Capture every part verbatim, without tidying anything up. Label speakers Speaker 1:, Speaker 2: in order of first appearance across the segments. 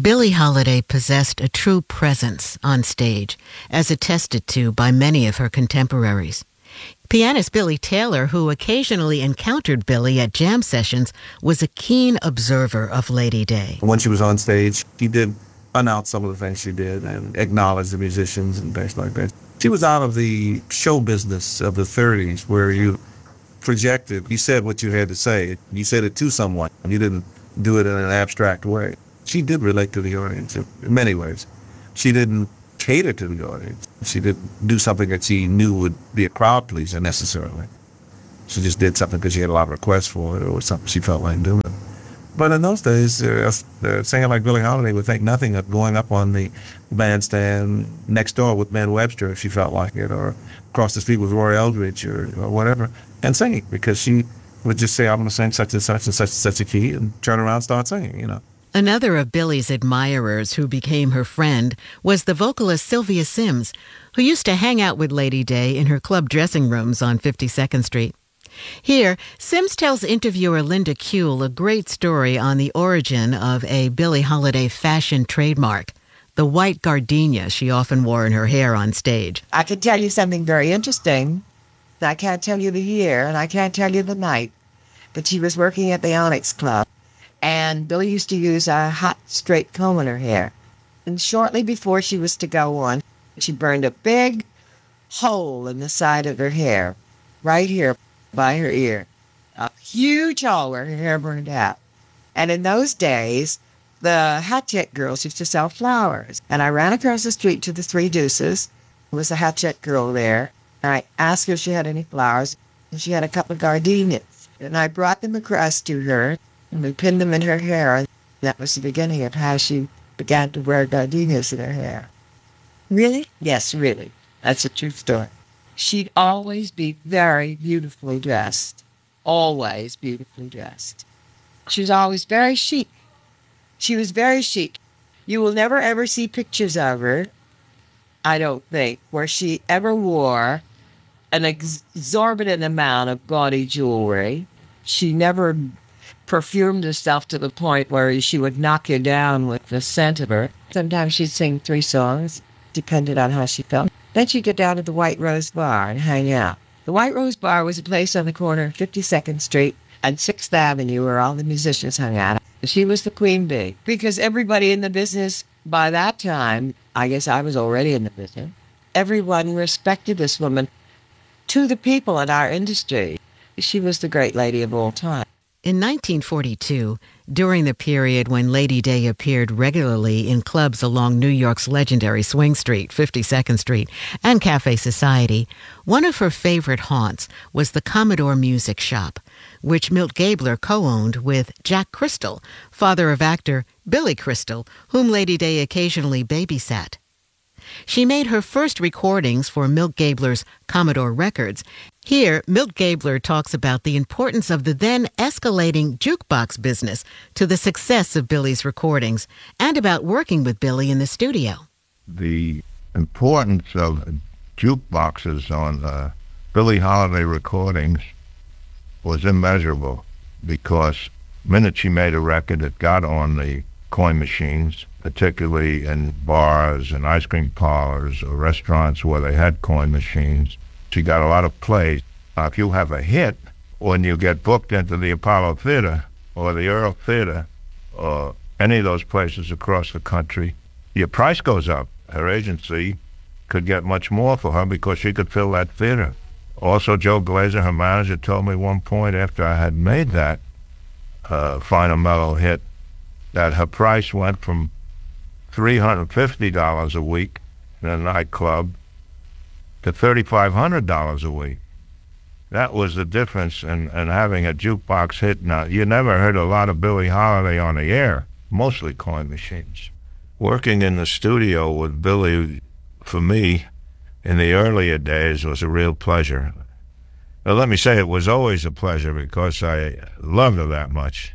Speaker 1: Billie Holiday possessed a true presence on stage, as attested to by many of her contemporaries. Pianist Billy Taylor, who occasionally encountered Billie at jam sessions, was a keen observer of Lady Day.
Speaker 2: When she was on stage, she did announce some of the things she did and acknowledge the musicians and things like that. She was out of the show business of the thirties where you projected, you said what you had to say. You said it to someone. You didn't do it in an abstract way. She did relate to the audience in many ways. She didn't cater to the audience. She didn't do something that she knew would be a crowd pleaser necessarily. She just did something because she had a lot of requests for it or something she felt like doing. But in those days, uh, a singer like Billie Holiday would think nothing of going up on the bandstand next door with Ben Webster if she felt like it, or across the street with Roy Eldridge or, or whatever, and singing, because she would just say, I'm going to sing such and such and such and such a key, and turn around and start singing, you know.
Speaker 1: Another of Billie's admirers who became her friend was the vocalist Sylvia Sims, who used to hang out with Lady Day in her club dressing rooms on fifty-second Street. Here, Sims tells interviewer Linda Kuehl a great story on the origin of a Billie Holiday fashion trademark, the white gardenia she often wore in her hair on stage.
Speaker 3: I can tell you something very interesting. I can't tell you the year, and I can't tell you the night, but she was working at the Onyx Club, and Billie used to use a hot, straight comb in her hair. And shortly before she was to go on, she burned a big hole in the side of her hair, right here by her ear. A huge hole where her hair burned out. And in those days, the Hatchet girls used to sell flowers. And I ran across the street to the Three Deuces. There was a Hatchet girl there. And I asked her if she had any flowers. And she had a couple of gardenias. And I brought them across to her. And we pinned them in her hair. And that was the beginning of how she began to wear gardenias in her hair.
Speaker 4: Really?
Speaker 3: Yes, really. That's a true story. She'd always be very beautifully dressed. Always beautifully dressed. She was always very chic. She was very chic. You will never ever see pictures of her, I don't think, where she ever wore an exorbitant amount of gaudy jewelry. She never perfumed herself to the point where she would knock you down with the scent of her. Sometimes she'd sing three songs, depended on how she felt. Then she'd get down to the White Rose Bar and hang out. The White Rose Bar was a place on the corner of fifty-second Street and sixth Avenue where all the musicians hung out. She was the queen bee, because everybody in the business by that time, I guess I was already in the business, everyone respected this woman. To the people in our industry, she was the great lady of all time.
Speaker 1: In nineteen forty-two, during the period when Lady Day appeared regularly in clubs along New York's legendary Swing Street, fifty-second Street, and Cafe Society, one of her favorite haunts was the Commodore Music Shop, which Milt Gabler co-owned with Jack Crystal, father of actor Billy Crystal, whom Lady Day occasionally babysat. She made her first recordings for Milt Gabler's Commodore Records. Here, Milt Gabler talks about the importance of the then escalating jukebox business to the success of Billie's recordings, and about working with Billie in the studio.
Speaker 5: The importance of jukeboxes on uh, Billie Holiday recordings was immeasurable, because the minute she made a record, it got on the coin machines, particularly in bars and ice cream parlors or restaurants where they had coin machines. She got a lot of plays. Uh, if you have a hit, when you get booked into the Apollo Theater or the Earl Theater or any of those places across the country, your price goes up. Her agency could get much more for her because she could fill that theater. Also, Joe Glazer, her manager, told me one point after I had made that uh, Final Mellow hit that her price went from three hundred fifty dollars a week in a nightclub to thirty-five hundred dollars a week. That was the difference in, in having a jukebox hit. Now, you never heard a lot of Billie Holiday on the air, mostly coin machines. Working in the studio with Billie, for me, in the earlier days was a real pleasure. Now, let me say it was always a pleasure because I loved her that much.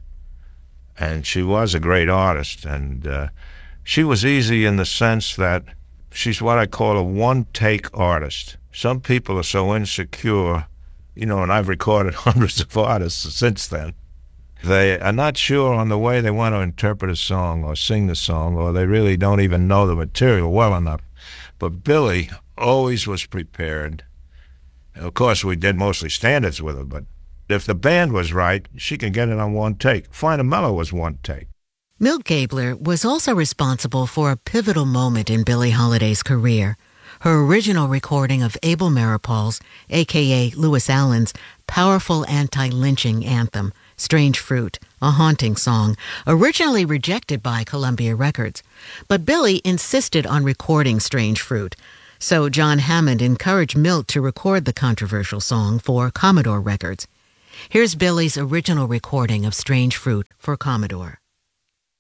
Speaker 5: And she was a great artist, and uh, she was easy in the sense that she's what I call a one-take artist. Some people are so insecure, you know, and I've recorded hundreds of artists since then, They are not sure on the way they want to interpret a song or sing the song, or they really don't even know the material well enough. But Billie always was prepared. Of course, we did mostly standards with her, but if the band was right, she could get it on one take. Find a Mellow was one take.
Speaker 1: Milt Gabler was also responsible for a pivotal moment in Billie Holiday's career. Her original recording of Abel Maripal's, a k a. Lewis Allen's, powerful anti-lynching anthem, Strange Fruit, a haunting song, originally rejected by Columbia Records. But Billie insisted on recording Strange Fruit, so John Hammond encouraged Milt to record the controversial song for Commodore Records. Here's Billie's original recording of Strange Fruit for Commodore.